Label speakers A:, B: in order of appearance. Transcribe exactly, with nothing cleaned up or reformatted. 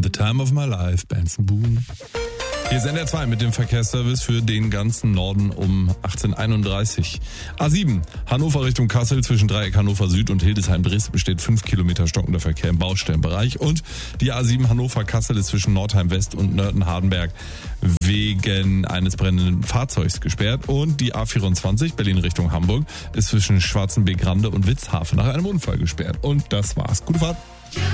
A: The Time of My Life, Benson Boone. Hier ist N D R zwei mit dem Verkehrsservice für den ganzen Norden um achtzehn Uhr einunddreißig. A sieben, Hannover Richtung Kassel zwischen Dreieck Hannover Süd und Hildesheim-Dresden besteht fünf Kilometer stockender Verkehr im Baustellenbereich. Und die A sieben Hannover-Kassel ist zwischen Nordheim West und Nörten-Hardenberg wegen eines brennenden Fahrzeugs gesperrt. Und die A vierundzwanzig Berlin Richtung Hamburg ist zwischen Schwarzenbeek-Rande und Witzhafen nach einem Unfall gesperrt. Und das war's. Gute Fahrt.